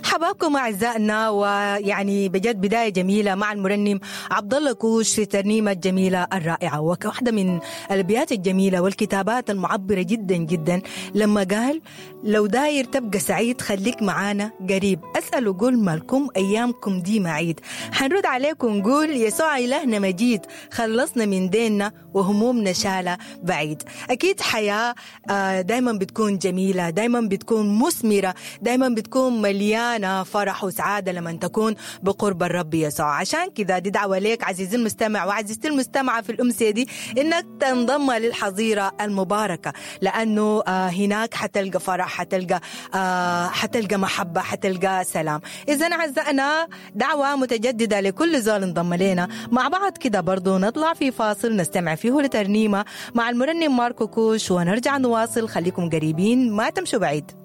حبابكم أعزائنا، ويعني بجد بداية جميلة مع المرنم عبد الله كوش في ترنيمة جميلة الرائعة، وكواحدة من الأبيات الجميلة والكتابات المعبرة جدا جدا لما قال: لو داير تبقى سعيد خليك معانا قريب، أسأل وقول مالكم أيامكم دي معيد. حنرد عليكم نقول: يسوع إلهنا مجيد، خلصنا من ديننا وهمومنا شالة بعيد. أكيد حياة دايما بتكون جميلة، دايما بتكون مثمرة، دايما بتكون مليانة فرح وسعادة لما تكون بقرب الرب يسوع. عشان كذا دي دعوة ليك عزيزي المستمع وعزيزتي المستمعة في الأمسية دي إنك تنضم للحظيرة المباركة، لأنه هناك حتلقى فرح، حتلقى محبة، حتلقى سلام. إذن أعزائنا دعوة متجددة لكل زول انضم لنا. مع بعض كده برضو نطلع في فاصل نستمع فيه لترنيمة مع المرنم ماركو كوش ونرجع نواصل. خليكم قريبين، ما تمشوا بعيد.